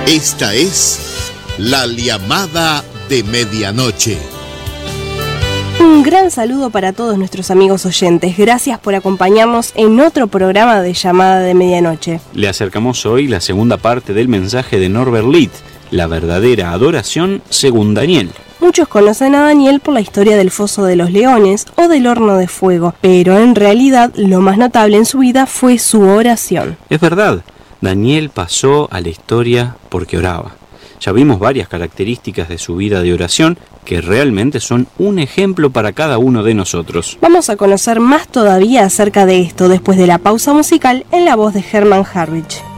Esta es la llamada de medianoche. Un gran saludo para todos nuestros amigos oyentes. Gracias por acompañarnos en otro programa de Llamada de Medianoche. Le acercamos hoy la segunda parte del mensaje de Norbert Litt, la verdadera adoración según Daniel. Muchos conocen a Daniel por la historia del Foso de los Leones o del Horno de Fuego, pero en realidad lo más notable en su vida fue su oración. Es verdad, Daniel pasó a la historia porque oraba. Ya vimos varias características de su vida de oración que realmente son un ejemplo para cada uno de nosotros. Vamos a conocer más todavía acerca de esto después de la pausa musical en la voz de Hermann Harwich.